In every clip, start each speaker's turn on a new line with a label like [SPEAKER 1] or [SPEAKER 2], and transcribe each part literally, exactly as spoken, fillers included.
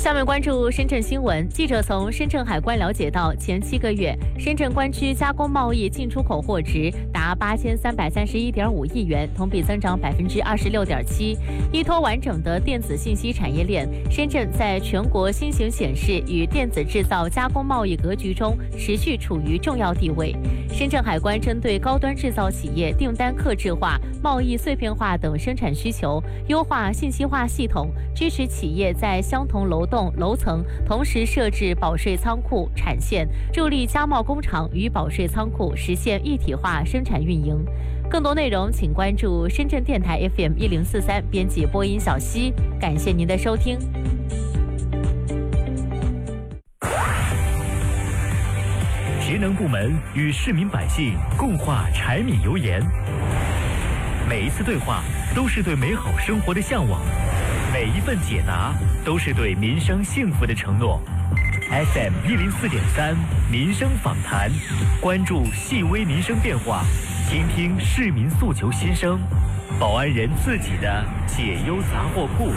[SPEAKER 1] 下面关注深圳新闻。记者从深圳海关了解到，前七个月，深圳关区加工贸易进出口货值达八千三百三十一点五亿元，同比增长百分之二十六点七。依托完整的电子信息产业链，深圳在全国新型显示与电子制造加工贸易格局中持续处于重要地位。深圳海关针对高端制造企业订单客制化、贸易碎片化等生产需求，优化信息化系统，支持企业在相同楼栋楼层同时设置保税仓库产线，助力加贸工厂与保税仓库实现一体化生产运营。更多内容请关注深圳电台 F M 一零四三，编辑播音小溪。感谢您的收听。
[SPEAKER 2] 职能部门与市民百姓共话柴米油盐，每一次对话都是对美好生活的向往，每一份解答都是对民生幸福的承诺。F M 一零四点三民生访谈，关注细微民生变化，倾听市民诉求心声，保安人自己的解忧杂货铺。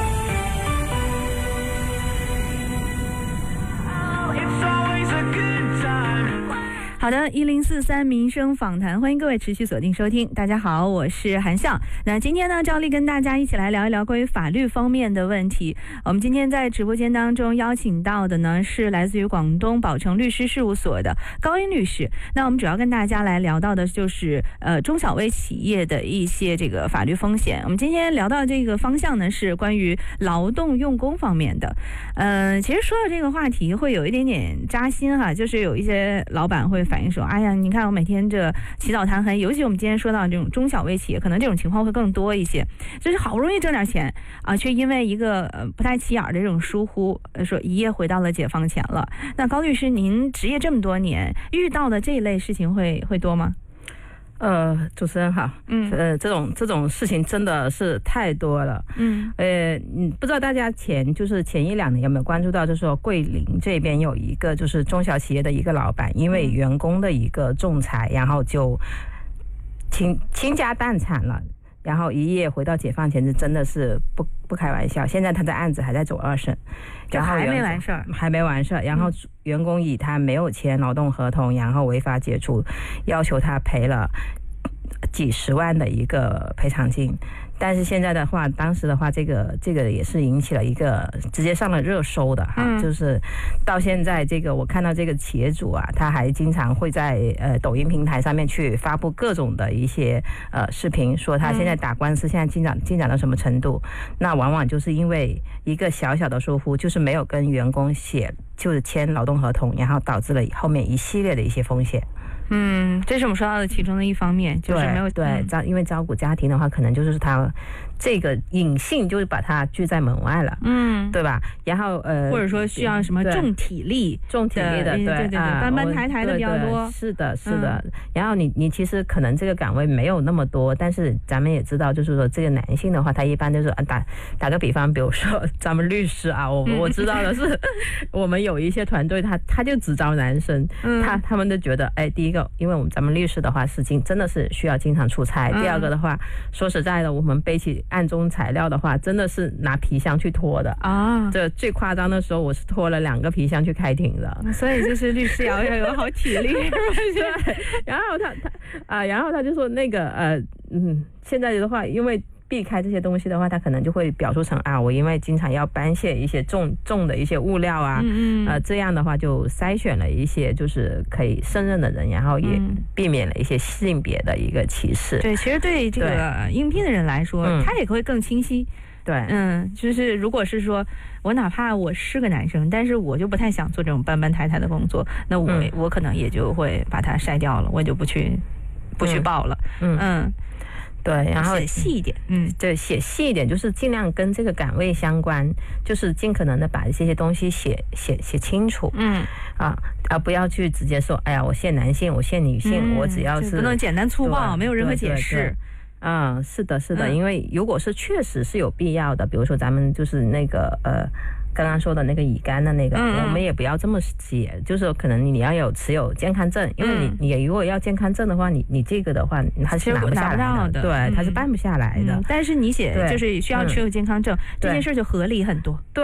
[SPEAKER 3] 好的，一零四三民生访谈，欢迎各位持续锁定收听。大家好，我是韩笑。那今天呢，照例跟大家一起来聊一聊关于法律方面的问题。我们今天在直播间当中邀请到的呢，是来自于广东宝成律师事务所的高英律师。那我们主要跟大家来聊到的就是呃中小微企业的一些这个法律风险。我们今天聊到这个方向呢，是关于劳动用工方面的。呃，其实说到这个话题，会有一点点扎心哈，就是有一些老板会反映说，哎呀，你看我每天这起早贪黑，尤其我们今天说到这种中小微企业，可能这种情况会更多一些，就是好不容易挣点钱啊，却因为一个呃不太起眼的这种疏忽，呃说一夜回到了解放前了。那高律师，您执业这么多年，遇到的这一类事情会会多吗？
[SPEAKER 4] 呃，主持人好，
[SPEAKER 3] 嗯，
[SPEAKER 4] 呃，这种这种事情真的是太多了，
[SPEAKER 3] 嗯，
[SPEAKER 4] 呃，嗯，不知道大家前就是前一两年有没有关注到，就是说桂林这边有一个就是中小企业的一个老板，因为员工的一个仲裁，然后就倾倾家荡产了。然后一夜回到解放前，是真的是不不开玩笑。现在他的案子还在走二审，
[SPEAKER 3] 然后还没完事儿，
[SPEAKER 4] 还没完事儿。然后员工以他没有签劳动合同，然后违法解除，要求他赔了几十万的一个赔偿金。但是现在的话，当时的话，这个这个也是引起了一个直接上了热搜的哈，嗯、就是到现在这个我看到这个企业主啊，他还经常会在呃抖音平台上面去发布各种的一些呃视频，说他现在打官司现在进展进展到什么程度，那往往就是因为一个小小的疏忽，就是没有跟员工写就是签劳动合同，然后导致了后面一系列的一些风险。
[SPEAKER 3] 嗯，这是我们说到的其中的一方面，就是没有
[SPEAKER 4] 对照、嗯，因为照顾家庭的话，可能就是他这个隐性就是把他拒在门外了，嗯，对吧？然后呃，
[SPEAKER 3] 或者说需要什么重体力、
[SPEAKER 4] 重体力的，对
[SPEAKER 3] 对对，搬搬抬抬的比较多。
[SPEAKER 4] 是的，是的。嗯、然后你你其实可能这个岗位没有那么多，但是咱们也知道，就是说这个男性的话，他一般就是打打个比方，比如说咱们律师啊，我我知道的是，我们有一些团队，他他就只招男生，嗯、他他们都觉得，哎，第一个。因为我们咱们律师的话是经真的是需要经常出差，嗯、第二个的话，说实在的，我们背起案中材料的话，真的是拿皮箱去拖的啊。这最夸张的时候，我是拖了两个皮箱去开庭的。
[SPEAKER 3] 所以就是律师要要有好体力。
[SPEAKER 4] 对，然后他他啊，然后他就说那个呃嗯，现在的话，因为。避开这些东西的话，他可能就会表述成啊，我因为经常要搬卸一些重重的一些物料啊，嗯嗯呃，这样的话就筛选了一些就是可以胜任的人，然后也避免了一些性别的一个歧视。
[SPEAKER 3] 对，其实对这个应聘的人来说，他也会更清晰。
[SPEAKER 4] 对，
[SPEAKER 3] 嗯，就是如果是说我哪怕我是个男生，但是我就不太想做这种搬搬抬抬的工作，那我、嗯、我可能也就会把它筛掉了，我就不去不去报了。嗯。嗯
[SPEAKER 4] 对，然后
[SPEAKER 3] 写细一点，
[SPEAKER 4] 嗯，对，写细一点，就是尽量跟这个岗位相关，就是尽可能的把这些东西写写写清楚，嗯，啊啊，不要去直接说，哎呀，我限男性，我限女性，嗯、我只要是
[SPEAKER 3] 不能简单粗暴，没有任何解释。
[SPEAKER 4] 嗯，是的，是的，嗯、因为如果是确实是有必要的，比如说咱们就是那个呃。刚刚说的那个乙肝的那个，嗯、我们也不要这么写，就是可能你要有持有健康证，因为你、嗯、你如果要健康证的话，你你这个的话，它是拿不下来的，对，嗯、它是办不下来的。
[SPEAKER 3] 嗯、但是你写就是需要持有健康证，这件事就合理很多。
[SPEAKER 4] 对。